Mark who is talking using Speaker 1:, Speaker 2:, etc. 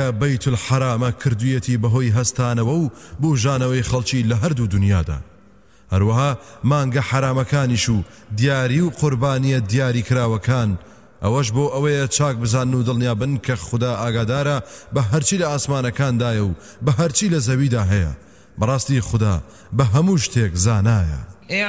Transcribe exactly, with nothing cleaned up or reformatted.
Speaker 1: کە بەیت الحرامە کردوویەتی بەهۆی هەستانەوە و بوژانەوەی خەڵکی لە هەردوو دنیادا. هەروەها مانگە حرامەکانیش و دیاری و قوربانیە دیاری کراوەکان ئەوەش بۆ ئەوەیە چاک بزان و دڵنیابن کە خوددا ئاگادارە بە هەرچی لە ئاسمانەکاندایە و بە هەرچی لە زەویدا هەیە. بەڕاستی خوددا بە هەموو شتێک زانایە.